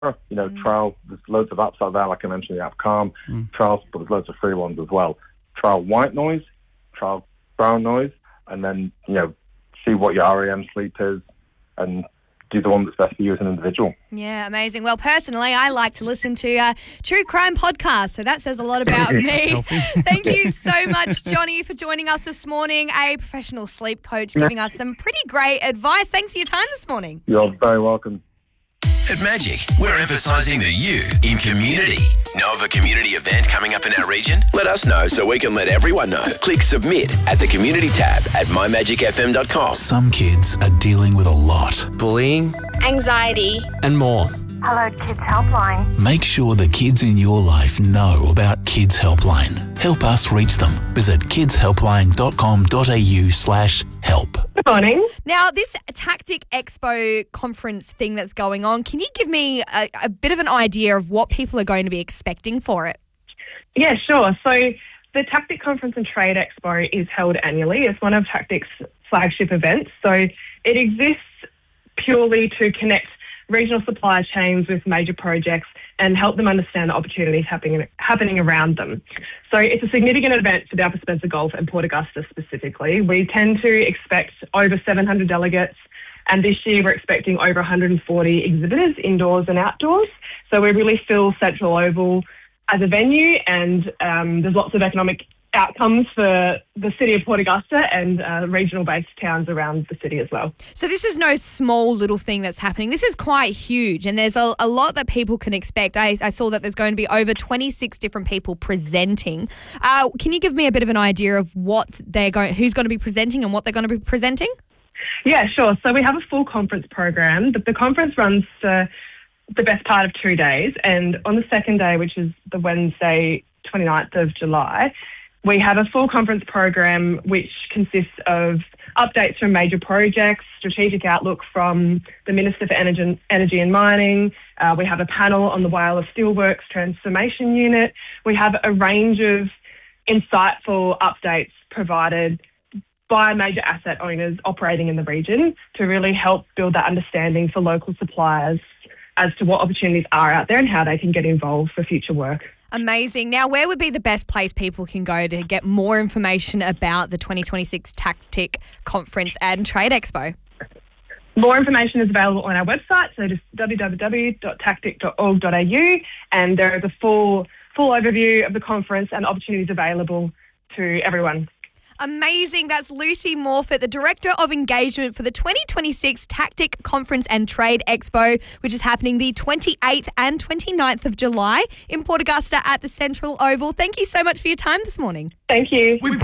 Trial, there's loads of apps out there, like I mentioned, the app Calm, Trial, but there's loads of free ones as well. Trial white noise, trial brown noise, and then, see what your REM sleep is and do the one that's best for you as an individual. Yeah, amazing. Well, personally, I like to listen to true crime podcasts, so that says a lot about me. Thank you so much, Johnny, for joining us this morning, a professional sleep coach, giving us some pretty great advice. Thanks for your time this morning. You're very welcome. At Magic, we're emphasising the you in community. Know of a community event coming up in our region? Let us know so we can let everyone know. Click submit at the community tab at mymagicfm.com. Some kids are dealing with a lot. Bullying, anxiety, and more. Hello Kids Helpline. Make sure the kids in your life know about Kids Helpline. Help us reach them. Visit kidshelpline.com.au/help. Good morning. Now, this Tactic Expo conference thing that's going on, can you give me a bit of an idea of what people are going to be expecting for it? Yeah, sure. So the Tactic Conference and Trade Expo is held annually. It's one of Tactic's flagship events. So it exists purely to connect regional supply chains with major projects and help them understand the opportunities happening around them. So it's a significant event for Balfour Spencer Golf and Port Augusta specifically. We tend to expect over 700 delegates, and this year we're expecting over 140 exhibitors indoors and outdoors. So we really fill Central Oval as a venue, and there's lots of economic outcomes for the city of Port Augusta and regional-based towns around the city as well. So this is no small little thing that's happening. This is quite huge, and there's a lot that people can expect. I saw that there's going to be over 26 different people presenting. Can you give me a bit of an idea of who's going to be presenting and what they're going to be presenting? Yeah, sure. So we have a full conference program. The conference runs the best part of 2 days, and on the second day, which is the Wednesday, 29th of July, we have a full conference program which consists of updates from major projects, strategic outlook from the Minister for Energy and Mining. We have a panel on the Whyalla Steelworks Transformation Unit. We have a range of insightful updates provided by major asset owners operating in the region to really help build that understanding for local suppliers as to what opportunities are out there and how they can get involved for future work. Amazing. Now, where would be the best place people can go to get more information about the 2026 Tactic Conference and Trade Expo? More information is available on our website, so just www.tactic.org.au, and there is a full overview of the conference and opportunities available to everyone. Amazing. That's Lucy Morfitt, the Director of Engagement for the 2026 Tactic Conference and Trade Expo, which is happening the 28th and 29th of July in Port Augusta at the Central Oval. Thank you so much for your time this morning. Thank you.